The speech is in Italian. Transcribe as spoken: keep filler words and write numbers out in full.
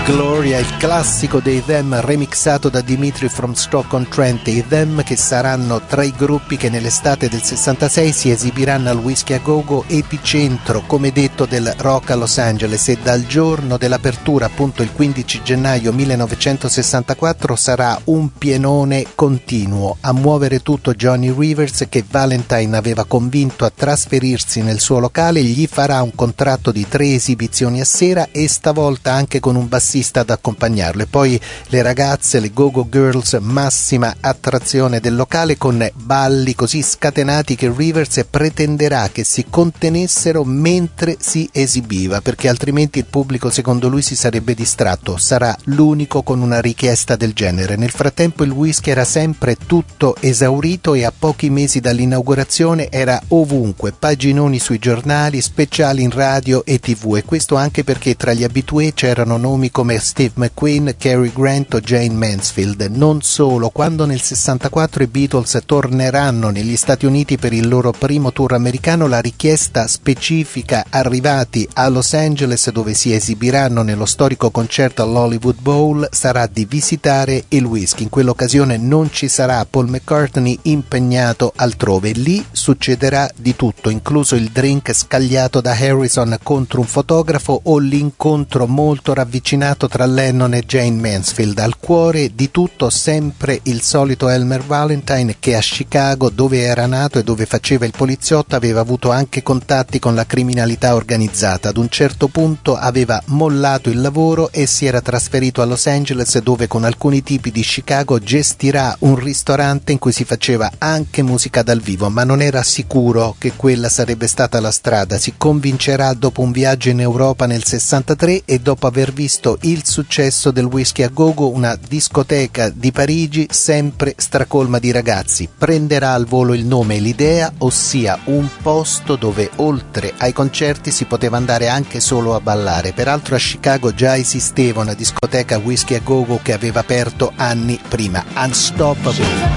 Gloria, il classico dei Them remixato da Dimitri from Stoke-on-Trent. I Them che saranno tra i gruppi che nell'estate del sessantasei si esibiranno al Whisky a Go-Go, epicentro, come detto, del rock a Los Angeles, e dal giorno dell'apertura, appunto il quindici gennaio millenovecentosessantaquattro, sarà un pienone continuo. A muovere tutto Johnny Rivers, che Valentine aveva convinto a trasferirsi nel suo locale. Gli farà un contratto di tre esibizioni a sera e stavolta anche con un bassista ad accompagnarlo, e poi le ragazze, le Go-Go Girls, massima attrazione del locale, con balli così scatenati che Rivers pretenderà che si contenessero mentre si esibiva, perché altrimenti il pubblico, secondo lui, si sarebbe distratto. Sarà l'unico con una richiesta del genere. Nel frattempo il whisky era sempre tutto esaurito e a pochi mesi dall'inaugurazione era ovunque, paginoni sui giornali, speciali in radio e tv, e questo anche perché tra gli abitué c'erano nomi come Steve McQueen, Cary Grant o Jane Mansfield. Non solo, quando nel sessantaquattro i Beatles torneranno negli Stati Uniti per il loro primo tour americano, la richiesta specifica, arrivati a Los Angeles dove si esibiranno nello storico concerto all'Hollywood Bowl, sarà di visitare il whisky. In quell'occasione non ci sarà Paul McCartney, impegnato altrove. Lì succederà di tutto, incluso il drink scagliato da Harrison contro un fotografo o l'incontro molto ravvicinato tra Lennon e Jane Mansfield. Al cuore di tutto sempre il solito Elmer Valentine, che a Chicago, dove era nato e dove faceva il poliziotto, aveva avuto anche contatti con la criminalità organizzata. Ad un certo punto aveva mollato il lavoro e si era trasferito a Los Angeles, dove con alcuni tipi di Chicago gestirà un ristorante in cui si faceva anche musica dal vivo, ma non era sicuro che quella sarebbe stata la strada. Si convincerà dopo un viaggio in Europa nel sessantatré e dopo aver visto il successo del Whisky a Go-Go, una discoteca di Parigi sempre stracolma di ragazzi. Prenderà al volo il nome e l'idea, ossia un posto dove oltre ai concerti si poteva andare anche solo a ballare. Peraltro a Chicago già esisteva una discoteca Whisky a Go-Go che aveva aperto anni prima, Unstoppable.